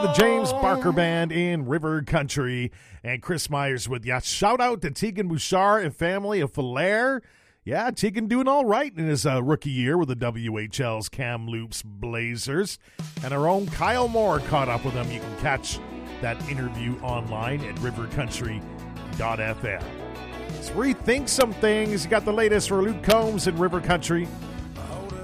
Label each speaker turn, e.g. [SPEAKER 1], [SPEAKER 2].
[SPEAKER 1] The James Barker Band in River Country, and Chris Myers with ya. Shout out to Tegan Bouchard and family of Falaire. Yeah, Tegan doing all right in his rookie year with the WHL's Kamloops Blazers. And our own Kyle Moore caught up with him. You can catch that interview online at rivercountry.fm. Let's rethink some things. You got the latest for Luke Combs in River Country.